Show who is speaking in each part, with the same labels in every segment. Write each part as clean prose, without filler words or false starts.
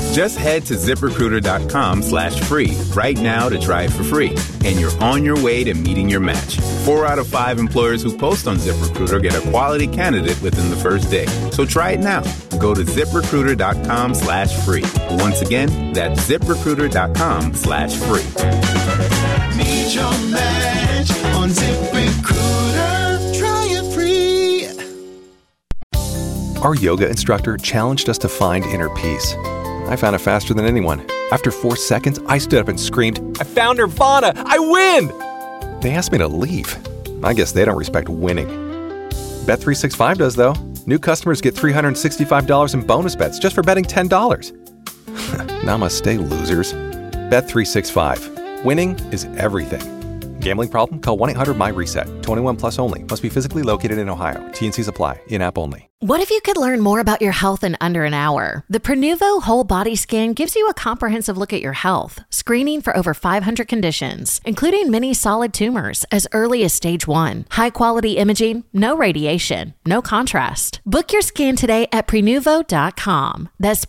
Speaker 1: Just head to ZipRecruiter.com/free right now to try it for free. And you're on your way to meeting your match. 4 out of 5 employers who post on ZipRecruiter get a quality candidate within the first day. So try it now. Go to ZipRecruiter.com/free. Once again, that's ZipRecruiter.com/free.
Speaker 2: Meet your match on ZipRecruiter. Try it free.
Speaker 3: Our yoga instructor challenged us to find inner peace. I found it faster than anyone. After 4 seconds, I stood up and screamed, "I found Nirvana! I win!" They asked me to leave. I guess they don't respect winning. Bet365 does, though. New customers get $365 in bonus bets just for betting $10. Namaste, losers. Bet365. Winning is everything. Gambling problem? Call 1-800-MY-RESET. 21 plus only. Must be physically located in Ohio. T&Cs apply. In-app only.
Speaker 4: What if you could learn more about your health in under an hour? The Prenuvo Whole Body Scan gives you a comprehensive look at your health, screening for over 500 conditions, including many solid tumors as early as stage 1. High-quality imaging, no radiation, no contrast. Book your scan today at Prenuvo.com. That's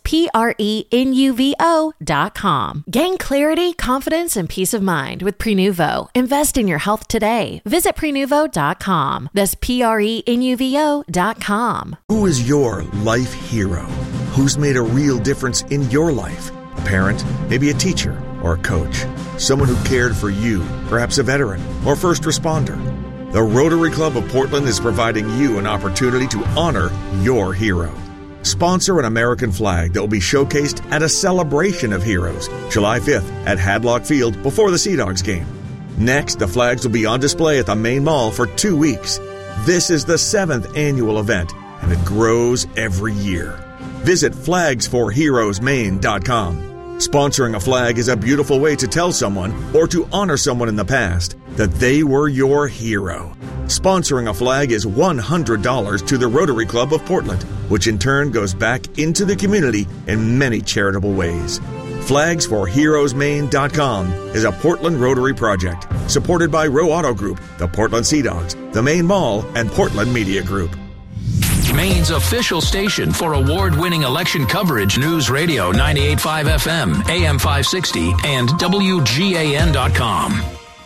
Speaker 4: Prenuvo.com. Gain clarity, confidence, and peace of mind with Prenuvo. Invest in your health today. Visit Prenuvo.com. That's Prenuvo.com.
Speaker 5: Who is your life hero? Who's made a real difference in your life? A parent, maybe a teacher, or a coach. Someone who cared for you, perhaps a veteran or first responder. The Rotary Club of Portland is providing you an opportunity to honor your hero. Sponsor an American flag that will be showcased at a celebration of heroes, July 5th at Hadlock Field before the Sea Dogs game. Next, the flags will be on display at the main mall for 2 weeks. This is the 7th annual event, and it grows every year. Visit flagsforheroesmaine.com. Sponsoring a flag is a beautiful way to tell someone, or to honor someone in the past, that they were your hero. Sponsoring a flag is $100 to the Rotary Club of Portland, which in turn goes back into the community in many charitable ways. Flagsforheroesmaine.com is a Portland Rotary project, supported by Row Auto Group, the Portland Sea Dogs, the Main Mall, and Portland Media Group.
Speaker 6: Maine's official station for award-winning election coverage, News Radio 98.5 FM, AM 560, and WGAN.com.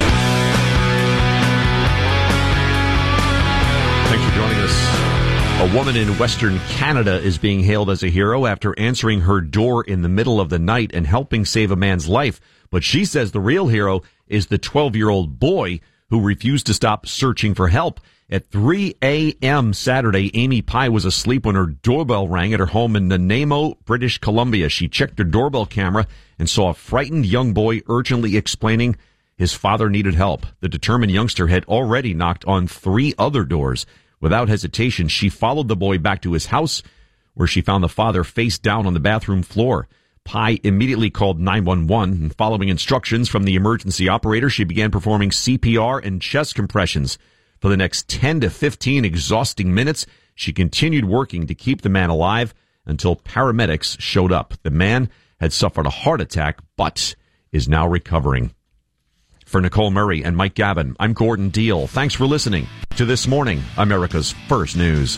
Speaker 7: Thanks for joining us. A woman in Western Canada is being hailed as a hero after answering her door in the middle of the night and helping save a man's life. But she says the real hero is the 12-year-old boy who refused to stop searching for help. At 3 a.m. Saturday, Amy Pye was asleep when her doorbell rang at her home in Nanaimo, British Columbia. She checked her doorbell camera and saw a frightened young boy urgently explaining his father needed help. The determined youngster had already knocked on 3 other doors. Without hesitation, she followed the boy back to his house, where she found the father face down on the bathroom floor. Pye immediately called 911, and following instructions from the emergency operator, she began performing CPR and chest compressions. For the next 10 to 15 exhausting minutes, she continued working to keep the man alive until paramedics showed up. The man had suffered a heart attack, but is now recovering. For Nicole Murray and Mike Gavin, I'm Gordon Deal. Thanks for listening to This Morning, America's First News.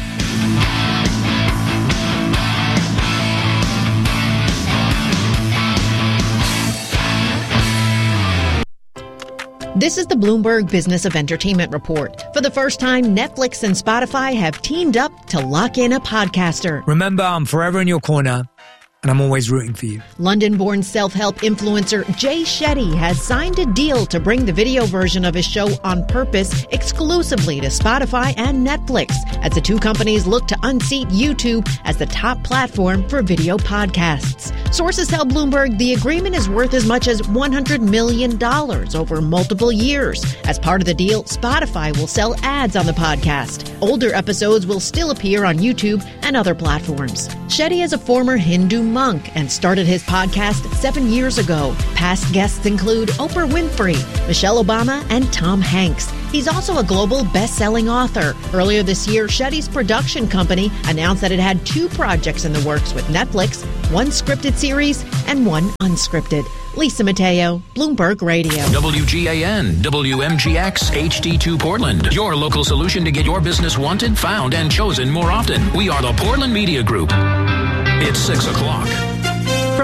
Speaker 8: This is the Bloomberg Business of Entertainment Report. For the first time, Netflix and Spotify have teamed up to lock in a podcaster.
Speaker 9: Remember, I'm forever in your corner, and I'm always rooting for you.
Speaker 8: London-born self-help influencer Jay Shetty has signed a deal to bring the video version of his show On Purpose exclusively to Spotify and Netflix, as the two companies look to unseat YouTube as the top platform for video podcasts. Sources tell Bloomberg the agreement is worth as much as $100 million over multiple years. As part of the deal, Spotify will sell ads on the podcast. Older episodes will still appear on YouTube and other platforms. Shetty is a former Hindu monk and started his podcast 7 years ago. Past guests include Oprah Winfrey, Michelle Obama, and Tom Hanks. He's also a global best-selling author. Earlier this year, Shetty's production company announced that it had 2 projects in the works with Netflix, 1 scripted series and 1 unscripted. Lisa Mateo, Bloomberg Radio.
Speaker 6: WGAN, WMGX, HD2 Portland. Your local solution to get your business wanted, found, and chosen more often. We are the Portland Media Group. It's 6 o'clock.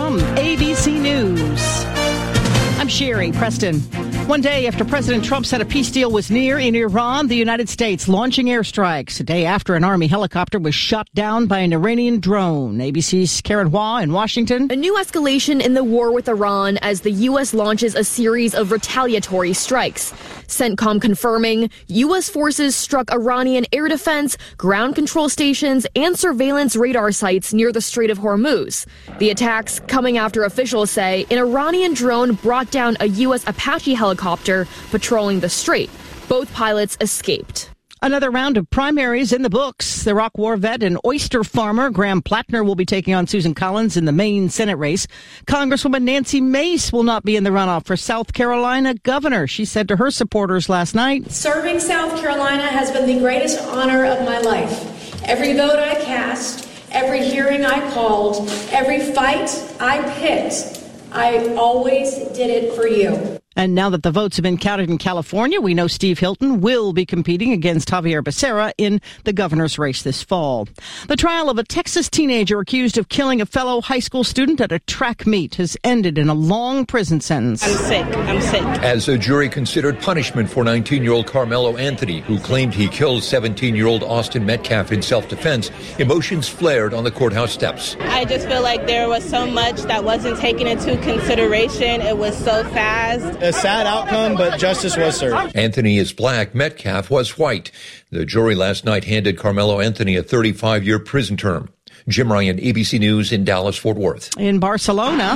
Speaker 10: from ABC News, I'm Sherry Preston. One day after President Trump said a peace deal was near in Iran, the United States launching airstrikes a day after an Army helicopter was shot down by an Iranian drone. ABC's Karen Hua in Washington.
Speaker 11: A new escalation in the war with Iran as the U.S. launches a series of retaliatory strikes. CENTCOM confirming U.S. forces struck Iranian air defense, ground control stations, and surveillance radar sites near the Strait of Hormuz. The attacks coming after officials say an Iranian drone brought down a U.S. Apache helicopter patrolling the strait. Both pilots escaped.
Speaker 10: Another round of primaries in the books. The Iraq War vet and oyster farmer Graham Plattner will be taking on Susan Collins in the Maine Senate race. Congresswoman Nancy Mace will not be in the runoff for South Carolina governor. She said to her supporters last night,
Speaker 12: "Serving South Carolina has been the greatest honor of my life. Every vote I cast, every hearing I called, every fight I picked, I always did it for you."
Speaker 10: And now that the votes have been counted in California, we know Steve Hilton will be competing against Javier Becerra in the governor's race this fall. The trial of a Texas teenager accused of killing a fellow high school student at a track meet has ended in a long prison sentence.
Speaker 13: I'm sick. As a jury considered punishment for 19-year-old Carmelo Anthony, who claimed he killed 17-year-old Austin Metcalf in self-defense, emotions flared on the courthouse steps.
Speaker 14: I just feel like there was so much that wasn't taken into consideration. It was so fast.
Speaker 15: A sad outcome, but justice was served.
Speaker 13: Anthony is black. Metcalf was white. The jury last night handed Carmelo Anthony a 35-year prison term. Jim Ryan, ABC News in Dallas-Fort Worth.
Speaker 10: In Barcelona,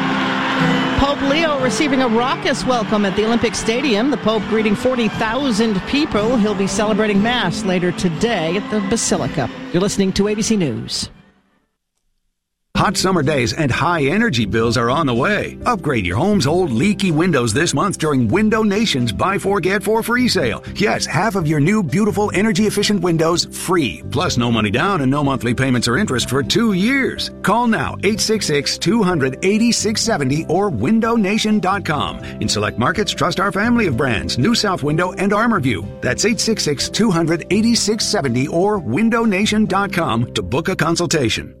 Speaker 10: Pope Leo receiving a raucous welcome at the Olympic Stadium. The Pope greeting 40,000 people. He'll be celebrating Mass later today at the Basilica. You're listening to ABC News.
Speaker 16: Hot summer days and high energy bills are on the way. Upgrade your home's old leaky windows this month during Window Nation's Buy 4 Get 4 free sale. Yes, half of your new beautiful energy efficient windows free. Plus no money down and no monthly payments or interest for 2 years. Call now 866-200-8670 or windownation.com. In select markets, trust our family of brands, New South Window and ArmorView. That's 866-200-8670 or windownation.com to book a consultation.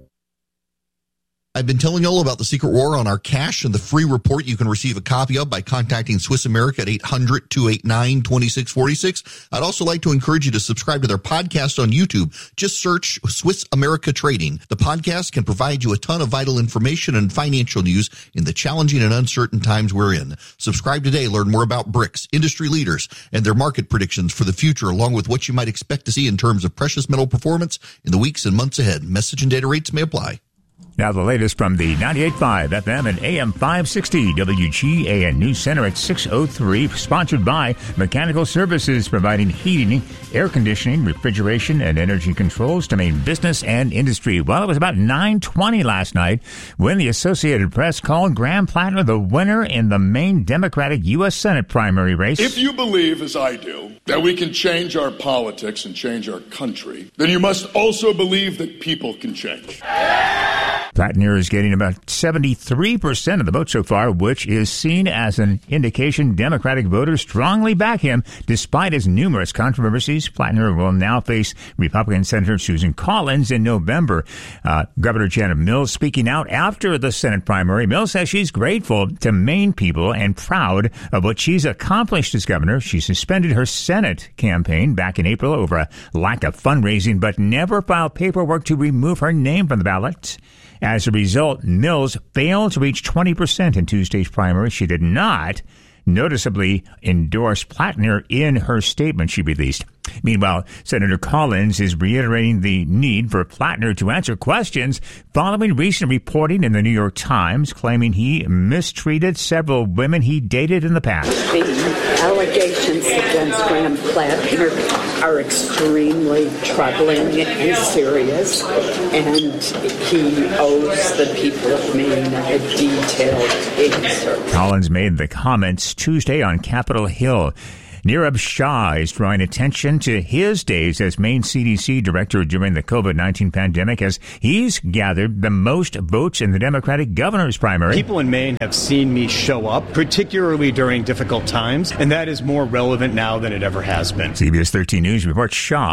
Speaker 17: I've been telling you all about the Secret War on our cash and the free report you can receive a copy of by contacting Swiss America at 800-289-2646. I'd also like to encourage you to subscribe to their podcast on YouTube. Just search Swiss America Trading. The podcast can provide you a ton of vital information and financial news in the challenging and uncertain times we're in. Subscribe today. Learn more about BRICS, industry leaders, and their market predictions for the future, along with what you might expect to see in terms of precious metal performance in the weeks and months ahead. Message and data rates may apply.
Speaker 18: Now the latest from the 98.5 FM and AM 560 WGAN News Center at 6:03, sponsored by Mechanical Services, providing heating, air conditioning, refrigeration, and energy controls to Maine business and industry. Well, it was about 9:20 last night when the Associated Press called Graham Plattner the winner in the Maine Democratic U.S. Senate primary race.
Speaker 19: If you believe, as I do, that we can change our politics and change our country, then you must also believe that people can change.
Speaker 18: Plattner is getting about 73% of the vote so far, which is seen as an indication Democratic voters strongly back him. Despite his numerous controversies, Plattner will now face Republican Senator Susan Collins in November. Governor Janet Mills speaking out after the Senate primary. Mills says she's grateful to Maine people and proud of what she's accomplished as governor. She suspended her Senate campaign back in April over a lack of fundraising, but never filed paperwork to remove her name from the ballot. As a result, Mills failed to reach 20% in Tuesday's primary. She did not noticeably endorse Plattner in her statement she released. Meanwhile, Senator Collins is reiterating the need for Plattner to answer questions following recent reporting in the New York Times claiming he mistreated several women he dated in the past.
Speaker 20: The allegations against Graham Plattner are extremely troubling and serious, and he owes the people of Maine a detailed answer.
Speaker 18: Collins made the comments Tuesday on Capitol Hill. Nirav Shah is drawing attention to his days as Maine CDC director during the COVID-19 pandemic as he's gathered the most votes in the Democratic governor's primary.
Speaker 21: People in Maine have seen me show up, particularly during difficult times, and that is more relevant now than it ever has been.
Speaker 18: CBS 13 News reports Shah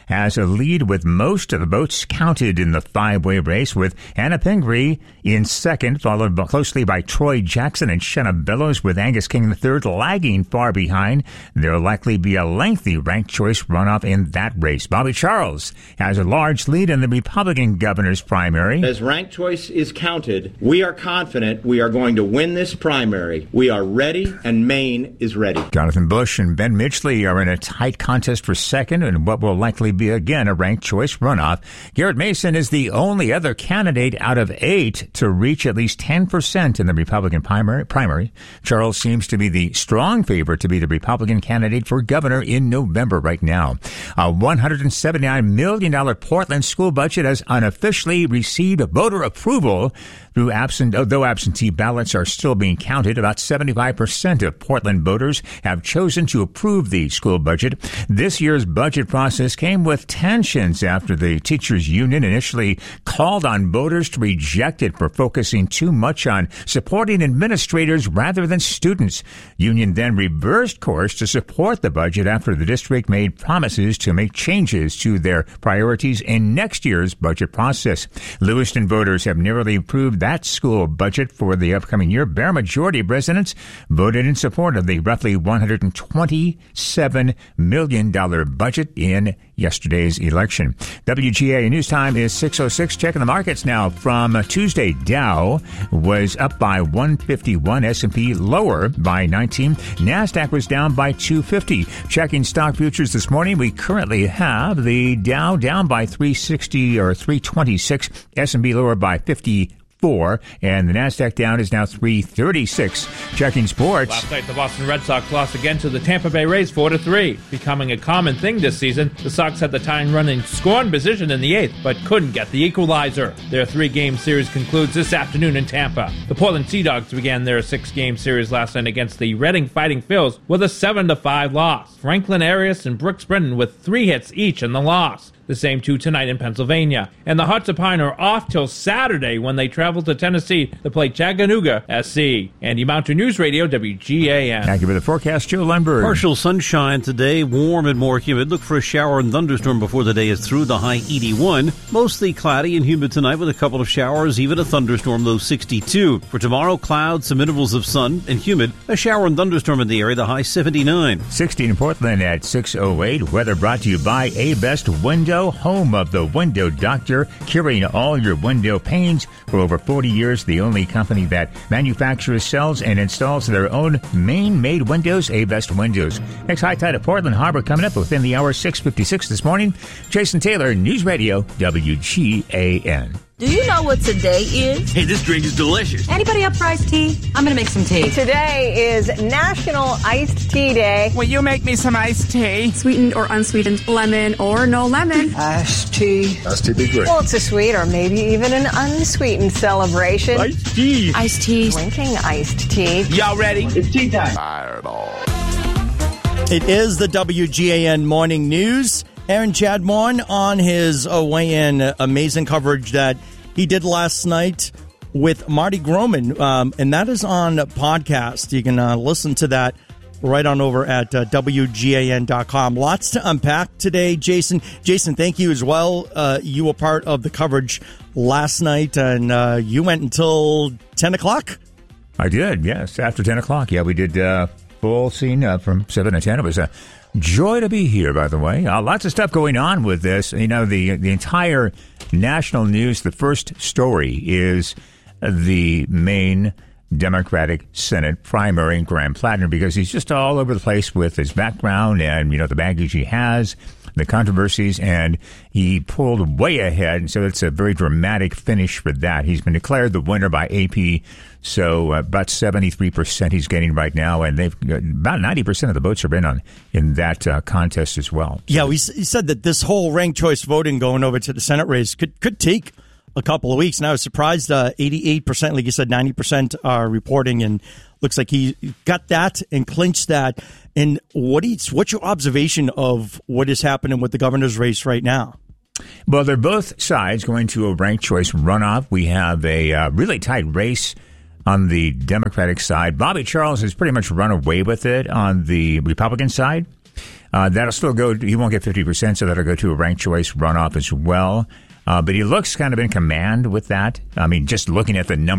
Speaker 18: has a lead with most of the votes counted in the five-way race, with Anna Pingree in second, followed closely by Troy Jackson and Shenna Bellows, with Angus King III lagging far behind. There'll likely be a lengthy ranked choice runoff in that race. Bobby Charles has a large lead in the Republican governor's primary.
Speaker 1: As ranked choice is counted, we are confident we are going to win this primary. We are ready, and Maine is ready.
Speaker 18: Jonathan Bush and Ben Midgley are in a tight contest for second in what will likely be again a ranked choice runoff. Garrett Mason is the only other candidate out of 8 to reach at least 10% in the Republican primary. Charles seems to be the strong favorite to be the Republican candidate for governor in November right now. A $179 million Portland school budget has unofficially received voter approval though absentee ballots are still being counted. About 75% of Portland voters have chosen to approve the school budget. This year's budget process came with tensions after the teachers union initially called on voters to reject it for focusing too much on supporting administrators rather than students. Union then reversed course to support the budget after the district made promises to make changes to their priorities in next year's budget process. Lewiston voters have nearly approved that school budget for the upcoming year. Bare majority of residents voted in support of the roughly $127 million budget in yesterday's election. WGA News Time is 6:06. Checking the markets now from Tuesday. Dow was up by 151, S&P lower by 19, NASDAQ was down by 250. Checking stock futures this morning, we currently have the Dow down by 360 or 326, S&P lower by 54, and the NASDAQ down is now 336. Checking sports.
Speaker 22: Last night, the Boston Red Sox lost again to the Tampa Bay Rays 4-3. Becoming a common thing this season, the Sox had the tying-running scoring position in the 8th, but couldn't get the equalizer. Their 3-game series concludes this afternoon in Tampa. The Portland Sea Dogs began their 6-game series last night against the Reading Fighting Phils with a 7-5 loss. Franklin Arias and Brooks Brennan with 3 hits each in the loss. The same 2 tonight in Pennsylvania. And the Hearts of Pine are off till Saturday when they travel to Tennessee to play Chattanooga SC. Andy Mountain News Radio, WGAN.
Speaker 18: Thank you for the forecast, Joe Lundberg.
Speaker 23: Partial sunshine today, warm and more humid. Look for a shower and thunderstorm before the day is through, the high 81. Mostly cloudy and humid tonight with a couple of showers, even a thunderstorm, low 62. For tomorrow, clouds, some intervals of sun and humid. A shower and thunderstorm in the area, the high 79.
Speaker 18: 16 in Portland at 6:08. Weather brought to you by A-Best Window, home of the Window Doctor, curing all your window pains. For over 40 years, the only company that manufactures, sells, and installs their own Maine-made windows, A-Best Windows. Next high tide at Portland Harbor coming up within the hour, 6:56 this morning. Jason Taylor, News Radio, WGAN.
Speaker 24: Do you know what today is?
Speaker 25: Hey, this drink is delicious.
Speaker 24: Anybody up for iced tea? I'm going to make some tea.
Speaker 26: Today is National Iced Tea Day.
Speaker 27: Will you make me some iced tea?
Speaker 28: Sweetened or unsweetened, lemon or no lemon.
Speaker 29: Iced tea.
Speaker 30: Iced tea be great.
Speaker 26: Well, it's a sweet or maybe even an unsweetened celebration.
Speaker 30: Iced tea.
Speaker 28: Iced tea.
Speaker 26: Drinking iced tea.
Speaker 25: Y'all ready?
Speaker 30: It's tea time. Fireball.
Speaker 31: It is the WGAN Morning News. Aaron Chadmorn on his weigh-in, amazing coverage that he did last night with Marty Groman, and that is on podcast. You can listen to that right on over at WGAN.com. Lots to unpack today, Jason. Jason, thank you as well. You were part of the coverage last night, and you went until 10 o'clock?
Speaker 18: I did, yes, after 10 o'clock. Yeah, we did full scene from 7 to 10. It was a joy to be here, by the way. Lots of stuff going on with this. You know, the entire national news, the first story is the Maine Democratic Senate primary in Graham Plattner, because he's just all over the place with his background and, you know, the baggage he has, the controversies, and he pulled way ahead. And so it's a very dramatic finish for that. He's been declared the winner by AP. So about 73% he's getting right now, and they've about 90% of the votes are in that contest as well. So,
Speaker 31: yeah, he said that this whole ranked choice voting going over to the Senate race could take a couple of weeks. And I was surprised 88%, like you said, 90% are reporting, and looks like he got that and clinched that. And what's your observation of what is happening with the governor's race right now?
Speaker 18: Well, they're both sides going to a ranked choice runoff. We have a really tight race on the Democratic side. Bobby Charles has pretty much run away with it on the Republican side. That'll still go. He won't get 50%, so that'll go to a ranked choice runoff as well. But he looks kind of in command with that. I mean, just looking at the number.